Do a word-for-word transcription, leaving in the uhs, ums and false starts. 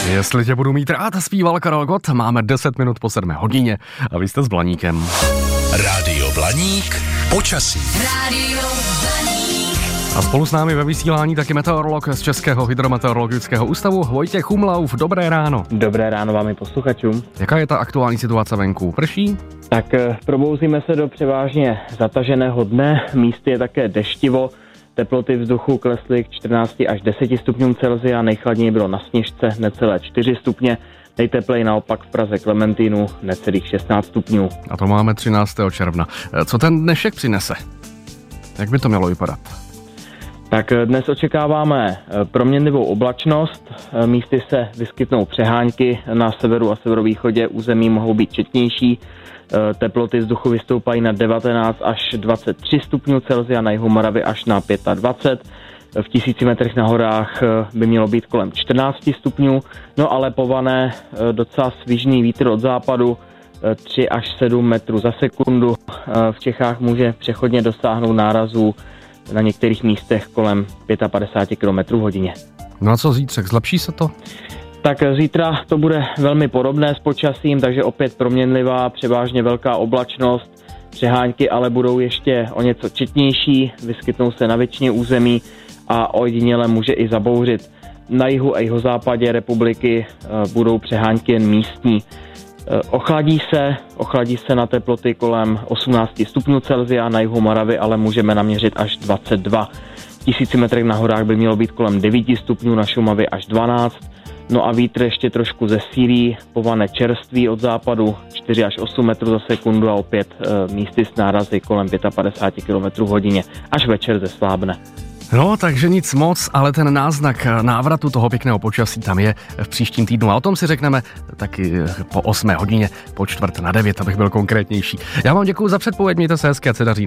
Jestli tě budu mít rád, zpíval Karel Gott, máme deset minut po sedmé hodině a vy jste s Blaníkem. Rádio Blaník, počasí. Rádio Blaník. A spolu s námi ve vysílání taky meteorolog z Českého hydrometeorologického ústavu Vojtěch Umlauf. Dobré ráno. Dobré ráno vám i posluchačům. Jaká je ta aktuální situace venku? Prší? Tak probouzíme se do převážně zataženého dne, místy je také deštivo. Teploty vzduchu klesly k čtrnácti až deseti stupňům Celsia, nejchladněji bylo na Sněžce necelé čtyři stupně, nejtepleji naopak v Praze Klementínu necelých šestnáct stupňů. A to máme třináctého června. Co ten dnešek přinese? Jak by to mělo vypadat? Tak dnes očekáváme proměnlivou oblačnost, místy se vyskytnou přehánky, na severu a severovýchodě území mohou být četnější. Teploty vzduchu vystoupají na devatenáct až dvacet tři stupňů Celsia, na jihu Moravy až na dvacet pět. V tisíci metrech na horách by mělo být kolem čtrnáct stupňů, no ale pované docela svižný vítr od západu, tři až sedm metrů za sekundu. V Čechách může přechodně dosáhnout nárazů na některých místech kolem padesát pět kilometrů v hodině. No a co zítřek, zlepší se to? Tak zítra to bude velmi podobné s počasím, takže opět proměnlivá, převážně velká oblačnost, přehánky ale budou ještě o něco četnější, vyskytnou se na většině území a ojediněle může i zabouřit. Na jihu a jihozápadě republiky budou přehánky jen místní. Ochladí se, ochladí se na teploty kolem osmnáct stupňů Celsia, na jihu Moravy ale můžeme naměřit až dvacet dva. V tisíci metrech na horách by mělo být kolem devět stupňů, na Šumavě až dvanáct. No a vítr ještě trošku zesílí, pované čerství od západu čtyři až osm metrů za sekundu a opět e, místy s nárazy kolem padesát pět kilometrů v hodině. Až večer zeslábne. No, takže nic moc, ale ten náznak návratu toho pěkného počasí tam je v příštím týdnu a o tom si řekneme taky po osmé hodině, po čtvrt na devět, abych byl konkrétnější. Já vám děkuju za předpověď, mějte se hezky, ať se daří.